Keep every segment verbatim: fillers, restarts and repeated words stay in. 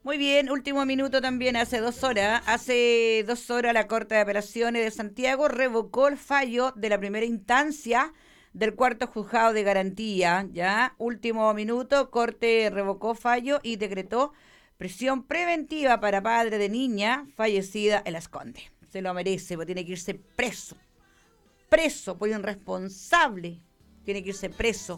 Muy bien, último minuto también, hace dos horas. Hace dos horas la Corte de Apelaciones de Santiago revocó el fallo de la primera instancia del cuarto juzgado de garantía. Ya, último minuto, Corte revocó fallo y decretó prisión preventiva para padre de niña fallecida en Las Condes. Se lo merece, porque tiene que irse preso. Preso por irresponsable. Tiene que irse preso.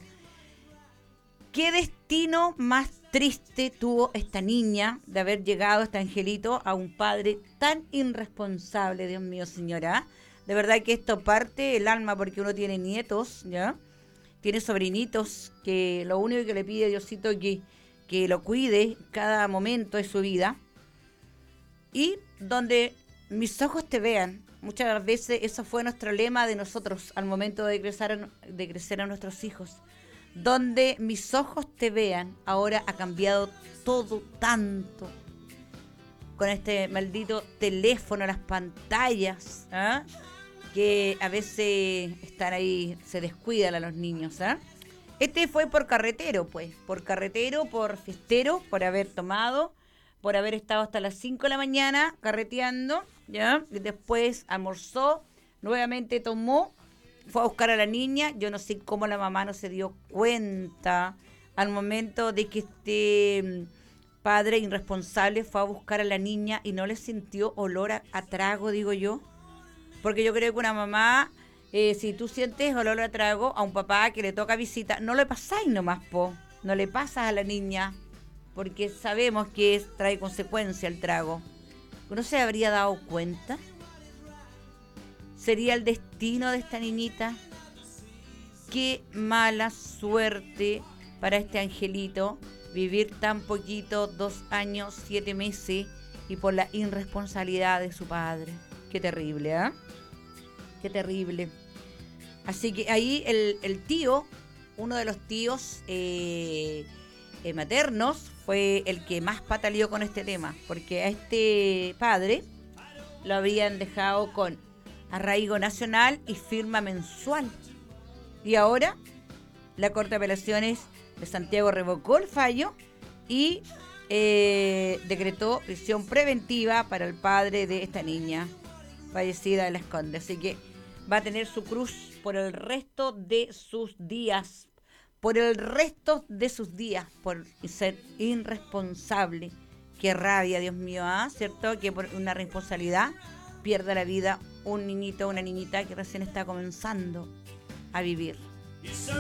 ¿Qué destino más triste tuvo esta niña de haber llegado, este angelito, a un padre tan irresponsable? Dios mío, señora. De verdad que esto parte el alma, porque uno tiene nietos, ¿ya? Tiene sobrinitos, que lo único que le pide a Diosito es que, que lo cuide cada momento de su vida. Y donde mis ojos te vean. Muchas veces eso fue nuestro lema de nosotros al momento de crecer, de crecer a nuestros hijos. Donde mis ojos te vean, ahora ha cambiado todo tanto. Con este maldito teléfono, las pantallas, ¿eh? Que a veces están ahí, se descuidan a los niños. ¿eh? Este fue por carretero, pues, por carretero, por fiestero, por haber tomado, por haber estado hasta las cinco de la mañana carreteando, ¿ya? Y después almorzó, nuevamente tomó, fue a buscar a la niña. Yo no sé cómo la mamá no se dio cuenta al momento de que este padre irresponsable fue a buscar a la niña y no le sintió olor a, a trago, digo yo. Porque yo creo que una mamá, eh, si tú sientes olor a trago a un papá que le toca visita, no le pasáis nomás, po. No le pasas a la niña, porque sabemos que es, trae consecuencia el trago. ¿No se habría dado cuenta? ¿Sería el destino de esta niñita? Qué mala suerte para este angelito vivir tan poquito, dos años, siete meses, y por la irresponsabilidad de su padre. Qué terrible, ¿eh? Qué terrible. Así que ahí el, el tío, uno de los tíos eh, eh, maternos, fue el que más pataleó con este tema, porque a este padre lo habían dejado con arraigo nacional y firma mensual. Y ahora la Corte de Apelaciones de Santiago revocó el fallo y eh, decretó prisión preventiva para el padre de esta niña fallecida en Las Condes. Así que va a tener su cruz por el resto de sus días. Por el resto de sus días, por ser irresponsable. Qué rabia, Dios mío, ¿ah? ¿Cierto? Que por una responsabilidad pierda la vida un niñito o una niñita que recién está comenzando a vivir.